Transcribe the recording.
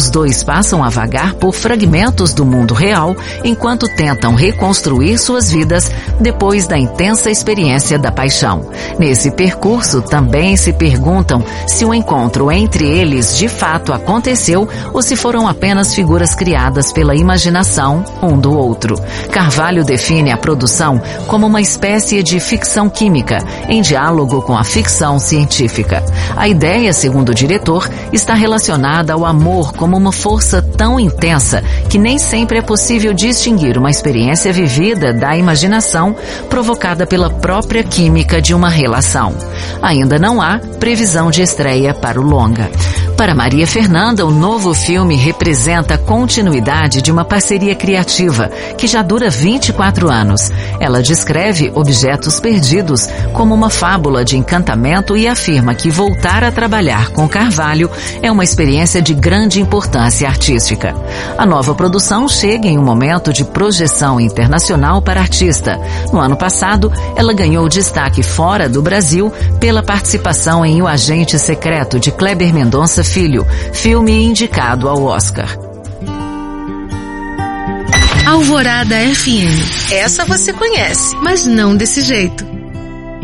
os dois passam a vagar por fragmentos do mundo real enquanto tentam reconstruir suas vidas depois da intensa experiência da paixão. Nesse percurso, também se perguntam se o encontro entre eles de fato aconteceu ou se foram apenas figuras criadas pela imaginação um do outro. Carvalho define a produção como uma espécie de ficção química, em diálogo com a ficção científica. A ideia, segundo o diretor, está relacionada ao amor como uma força tão intensa que nem sempre é possível distinguir uma experiência vivida da imaginação provocada pela própria química de uma relação. Ainda não há previsão de estreia para o longa. Para Maria Fernanda, o novo filme representa a continuidade de uma parceria criativa que já dura 24 anos. Ela descreve Objetos Perdidos como uma fábula de encantamento e afirma que voltar a trabalhar com Carvalho é uma experiência de grande importância artística. A nova produção chega em um momento de projeção internacional para a artista. No ano passado, ela ganhou destaque fora do Brasil pela participação em O Agente Secreto, de Kleber Mendonça Filho, filme indicado ao Oscar. Alvorada FM. Essa você conhece, mas não desse jeito.